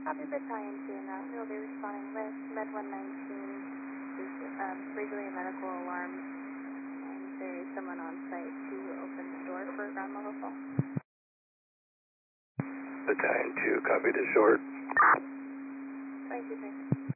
Copy Battalion 2 now. We'll be responding with Med 119. This is legally a medical alarm, and there is someone on site to open the door for ground level fall. Battalion 2, copy to short. 22,